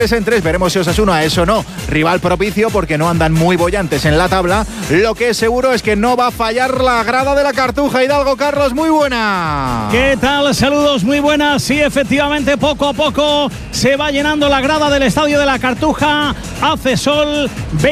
En 3 veremos si Osasuna es o no rival propicio, porque no andan muy bollantes en la tabla. Lo que es seguro es que no va a fallar la grada de la Cartuja. Hidalgo, Carlos, muy buena. ¿Qué tal? Saludos, muy buenas. Sí, efectivamente, poco a poco se va llenando la grada del estadio de la Cartuja. Hace sol,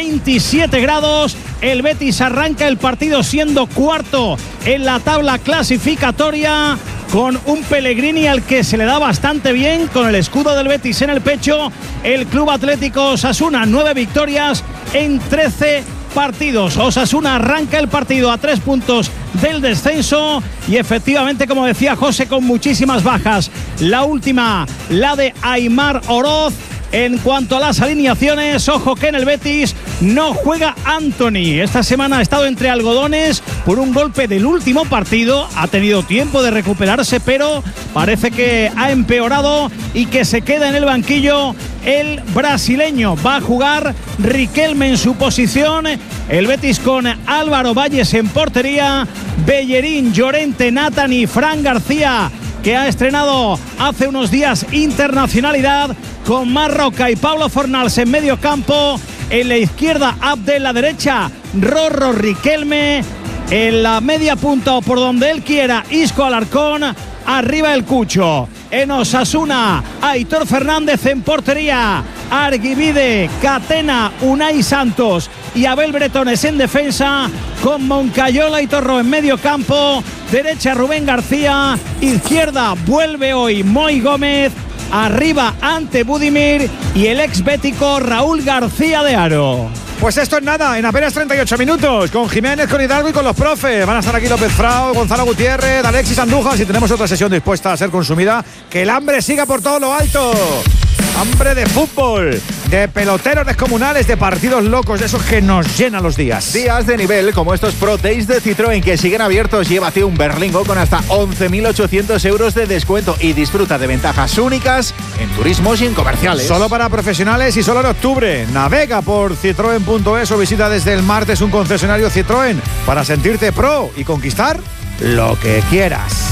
27 grados. El Betis arranca el partido siendo cuarto en la tabla clasificatoria, con un Pellegrini al que se le da bastante bien, con el escudo del Betis en el pecho. El Club Atlético Osasuna, 9 victorias en 13 partidos. Osasuna arranca el partido a 3 puntos del descenso y efectivamente, como decía José, con muchísimas bajas. La última, la de Aimar Oroz. En cuanto a las alineaciones, ojo que en el Betis no juega Anthony. Esta semana ha estado entre algodones por un golpe del último partido. Ha tenido tiempo de recuperarse, pero parece que ha empeorado y que se queda en el banquillo el brasileño. Va a jugar Riquelme en su posición. El Betis con Álvaro Valles en portería, Bellerín, Llorente, Nathan y Fran García, que ha estrenado hace unos días internacionalidad, con Marroca y Pablo Fornals en medio campo. En la izquierda, Abde, en la derecha, Rorro, Riquelme. En la media punta, o por donde él quiera, Isco, Alarcón. Arriba el Cucho. En Osasuna, Aitor Fernández en portería, Arguibide, Catena, Unai Santos y Abel Bretones en defensa, con Moncayola y Torro en medio campo. Derecha, Rubén García. Izquierda, vuelve hoy Moi Gómez. Arriba, ante Budimir y el ex bético Raúl García de Haro. Pues esto es nada, en apenas 38 minutos, con Jiménez, con Hidalgo y con los profes. Van a estar aquí López Frao, Gonzalo Gutiérrez, Alexis Andújar, y tenemos otra sesión dispuesta a ser consumida. Que el hambre siga por todo lo alto. Hambre de fútbol, de peloteros descomunales, de partidos locos, de esos que nos llenan los días. Días de nivel, como estos Pro Days de Citroën, que siguen abiertos. Llévate un Berlingo con hasta 11.800 euros de descuento y disfruta de ventajas únicas en turismos y en comerciales. Solo para profesionales y solo en octubre. Navega por citroen.es o visita desde el martes un concesionario Citroën para sentirte pro y conquistar lo que quieras.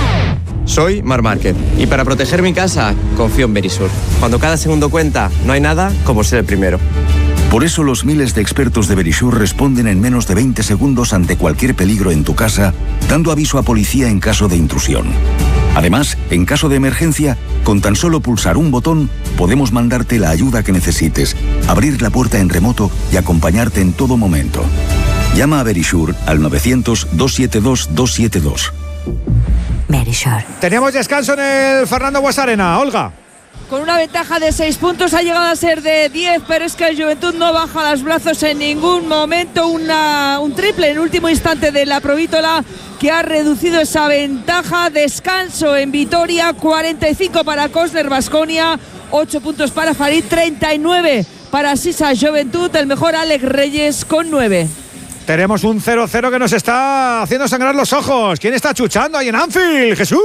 Soy Marc Márquez y para proteger mi casa confío en Verisur. Cuando cada segundo cuenta, no hay nada como ser el primero. Por eso los miles de expertos de Verisur responden en menos de 20 segundos ante cualquier peligro en tu casa, dando aviso a policía en caso de intrusión. Además, en caso de emergencia, con tan solo pulsar un botón, podemos mandarte la ayuda que necesites, abrir la puerta en remoto y acompañarte en todo momento. Llama a Verisur al 900-272-272. Verisur. Teníamos descanso en el Fernando Buesarena, Olga. Con una ventaja de 6 puntos, ha llegado a ser de 10, pero es que el Juventud no baja los brazos en ningún momento. Un triple en último instante de la Provítola, que ha reducido esa ventaja. Descanso en Vitoria, 45 para Cosner Baskonia, 8 puntos para Farid, 39 para Sisa Juventud, el mejor Alex Reyes con 9. Tenemos un 0-0 que nos está haciendo sangrar los ojos. ¿Quién está chuchando ahí en Anfield? ¡Jesús!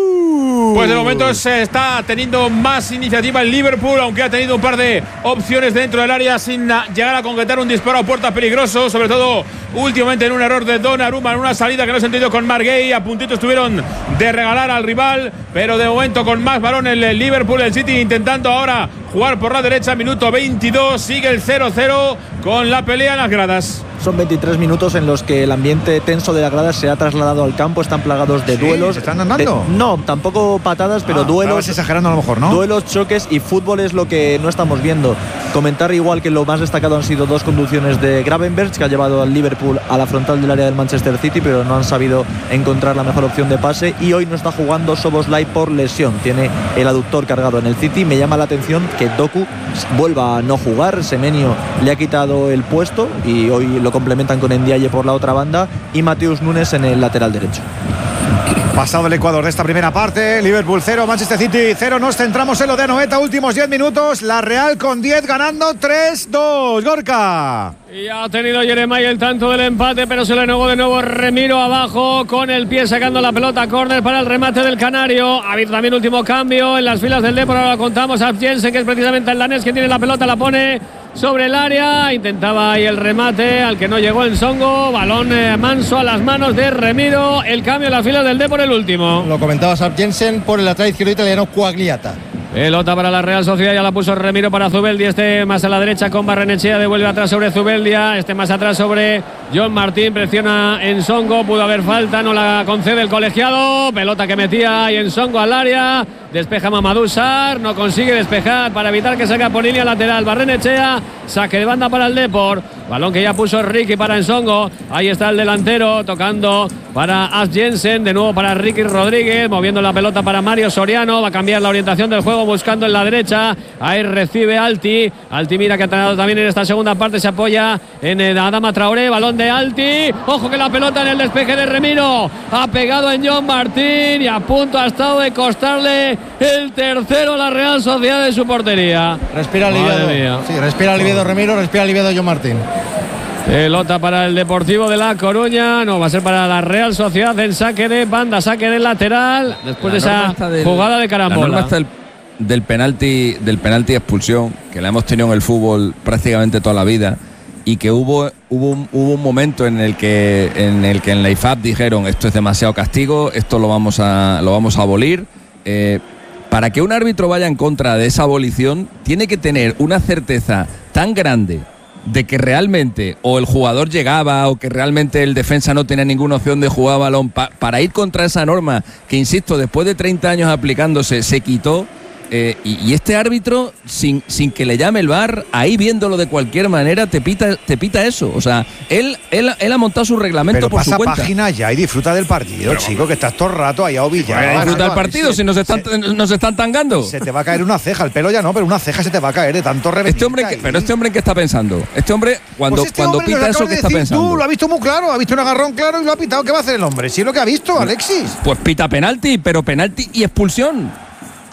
Pues de momento se está teniendo más iniciativa el Liverpool, aunque ha tenido un par de opciones dentro del área sin llegar a concretar un disparo a puerta peligroso, sobre todo últimamente en un error de Donnarumma, en una salida que no se ha entendido con Marguerite. A puntito estuvieron de regalar al rival, pero de momento con más balón el Liverpool. El City intentando ahora jugar por la derecha, minuto 22, sigue el 0-0 con la pelea en las gradas. Son 23 minutos en los que el ambiente tenso de la grada se ha trasladado al campo. Están plagados de duelos. ¿Se están andando? No, tampoco patadas, pero duelos. Estabas exagerando a lo mejor, ¿no? Duelos, choques y fútbol es lo que no estamos viendo. Comentar igual que lo más destacado han sido 2 conducciones de Gravenberch, que ha llevado al Liverpool a la frontal del área del Manchester City, pero no han sabido encontrar la mejor opción de pase. Y hoy no está jugando Szoboszlai por lesión. Tiene el aductor cargado en el City. Me llama la atención que Doku vuelva a no jugar. Semenyo le ha quitado el puesto y hoy lo complementan con Ndiaye por la otra banda y Mateus Nunes en el lateral derecho. Pasado el Ecuador de esta primera parte, Liverpool 0, Manchester City 0. Nos centramos en lo de Anoeta, últimos 10 minutos. La Real con 10 ganando 3-2. Gorka. Y ha tenido Jeremai el tanto del empate, pero se le negó de nuevo Remiro abajo con el pie sacando la pelota. Córner para el remate del Canario. Ha habido también último cambio en las filas del Depor. Ahora lo contamos a Jensen, que es precisamente el danés que tiene la pelota, la pone sobre el área. Intentaba ahí el remate al que no llegó el Songo. Balón manso a las manos de Remiro. El cambio en las filas del Depor, el último. Lo comentaba Sarp Jensen por el lateral izquierdo italiano Quagliata. Pelota para la Real Sociedad, ya la puso Remiro para Zubeldia, este más a la derecha con Barrenechea, devuelve atrás sobre Zubeldia, este más atrás sobre John Martín, presiona Ensongo, pudo haber falta, no la concede el colegiado, pelota que metía y Ensongo al área, despeja Mamadou Sarr, no consigue despejar para evitar que salga por línea lateral, Barrenechea, saque de banda para el Depor, balón que ya puso Ricky para Ensongo, ahí está el delantero, tocando para As Jensen, de nuevo para Ricky Rodríguez, moviendo la pelota para Mario Soriano, va a cambiar la orientación del juego, buscando en la derecha, ahí recibe Alti mira que ha entrenado también en esta segunda parte, se apoya en Adama Traoré, balón de Alti, ojo que la pelota en el despeje de Remiro, ha pegado en John Martín y a punto ha estado de costarle el tercero a la Real Sociedad de su portería. Respira aliviado, sí, respira aliviado Remiro, respira aliviado John Martín. Pelota para el Deportivo de La Coruña, no, va a ser para la Real Sociedad en saque de banda, saque del lateral, después de esa jugada de carambola. Del penalti expulsión, que la hemos tenido en el fútbol prácticamente toda la vida, y que hubo un momento en el que en la IFAB dijeron esto es demasiado castigo, esto lo vamos a abolir. Para que un árbitro vaya en contra de esa abolición, tiene que tener una certeza tan grande de que realmente o el jugador llegaba o que realmente el defensa no tenía ninguna opción de jugar balón para ir contra esa norma que, insisto, después de 30 años aplicándose se quitó. Y este árbitro, sin que le llame el VAR, ahí viéndolo de cualquier manera, te pita eso. O sea, él ha montado su reglamento por su cuenta. Pero pasa página ya y disfruta del partido, chico, que estás todo el rato ahí a ovillar. Disfruta del partido si nos están tangando. Se te va a caer una ceja, el pelo ya no, pero una ceja se te va a caer de tanto reventar. Pero este hombre, ¿en qué está pensando? Este hombre, cuando pita eso, ¿qué está pensando? Tú lo has visto muy claro, ha visto un agarrón claro y lo ha pitado. ¿Qué va a hacer el hombre? Sí, es lo que ha visto, Alexis. Pues pita penalti, pero penalti y expulsión.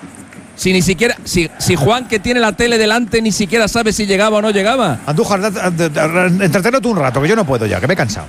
Si ni siquiera, si Juan, que tiene la tele delante, ni siquiera sabe si llegaba o no llegaba. Andújar, entreténlo tú un rato, que yo no puedo ya, que me he cansado.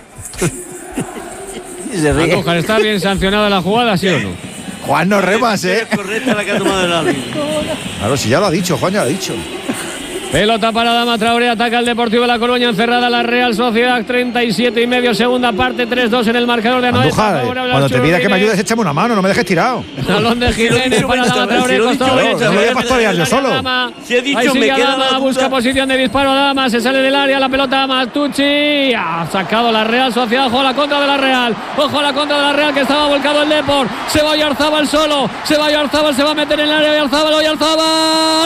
Andújar, ¿está bien sancionada la jugada, sí o no? Juan, no remas, Es correcta la que ha tomado el árbitro. Claro, si ya lo ha dicho, Juan ya lo ha dicho. Pelota para Adama Traoré, ataca el Deportivo de La Coruña, encerrada la Real Sociedad, 37,5, segunda parte, 3-2 en el marcador de Anoeta. Cuando te pida que me ayudes, échame una mano, no me dejes tirado. Balón de Jiménez para Adama Traoré, costado derecho. No voy a pastorear yo solo. Ahí sigue Adama, busca posición de disparo Adama, se sale del área, la pelota a Matucci, ha sacado la Real Sociedad, ojo a la contra de la Real, que estaba volcado el Depor, se va Oyarzábal solo, se va a meter en el área Oyarzábal,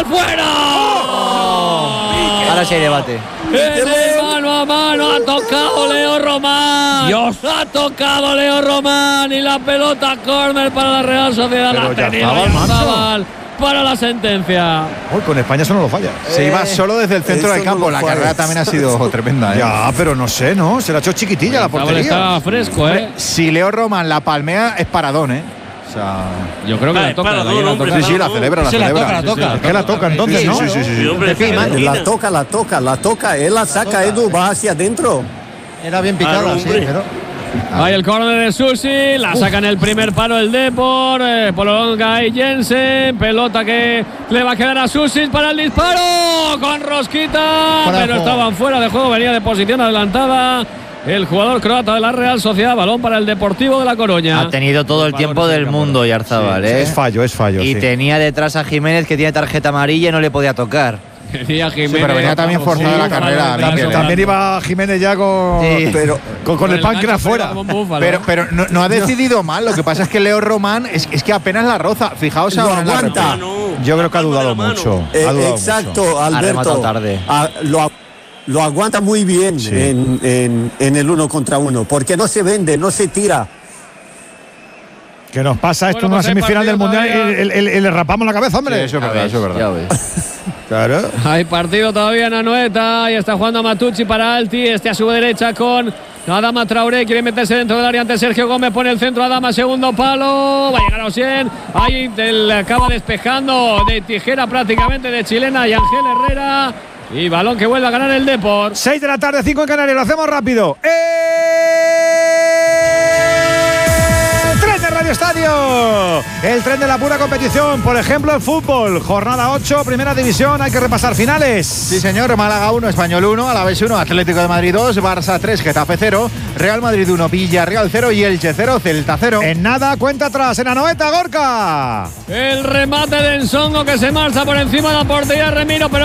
¡fuera! Ahora sí hay debate. Mano a mano ha tocado Leo Román. Dios. Ha tocado Leo Román y la pelota córner para la Real Sociedad. Pero la ha tenido Oyarzábal para la sentencia. Uy, con España eso no lo falla. Se iba solo desde el centro del campo. La carrera también ha sido tremenda. Ya, pero no sé, ¿no? Se la ha hecho chiquitilla la portería. Está fresco, Si Leo Román la palmea, es paradón, Yo creo que la toca. Sí, la celebra. Es que la toca entonces, ¿no? Sí. La toca. Él la saca, Edu, va hacia adentro. Era bien picada, sí, pero... Ahí el córner de Susi, la saca en el primer palo el Depor, prolonga y Jensen, pelota que le va a quedar a Susi para el disparo, con rosquita, pero estaban fuera de juego, venía de posición adelantada. El jugador croata de la Real Sociedad, balón para el Deportivo de La Coruña. Ha tenido todo el tiempo del mundo Oyarzábal, Es fallo. Y tenía detrás a Jiménez, que tiene tarjeta amarilla y no le podía tocar. Tenía Jiménez. Pero venía también forzada la carrera. También iba Jiménez ya con el páncreas fuera. Pero no ha decidido mal. Lo que pasa es que Leo Román es que apenas la roza. Fijaos ahora en la aguanta. Yo creo que ha dudado mucho. Exacto, Alberto. Ha rematado tarde. Lo aguanta muy bien en el 1 contra 1, porque no se vende, no se tira. Que nos pasa esto en una semifinal del Mundial y le rapamos la cabeza, hombre. Sí, eso es verdad. Claro. Hay partido todavía en Anoeta y está jugando Matucci para Alti, a su derecha con Adama Traoré, quiere meterse dentro del área ante Sergio Gómez, pone el centro Adama, segundo palo, va a llegar a Osien, ahí acaba despejando de tijera prácticamente de chilena y Ángel Herrera. Y balón que vuelve a ganar el Depor. 6 de la tarde, 5 en Canarias. Lo hacemos rápido. Tren de Radio Radio Estadio. El tren de la pura competición, por ejemplo, el fútbol. Jornada 8, primera división, hay que repasar finales. Sí, señor. Málaga 1, Español 1, Alavés 1, Atlético de Madrid 2, Barça 3, Getafe 0, Real Madrid 1, Villarreal 0 y Elche 0, Celta 0. En nada, cuenta atrás, en Anoeta, Gorka. El remate de Ensongo que se marcha por encima de la portería Remiro, pero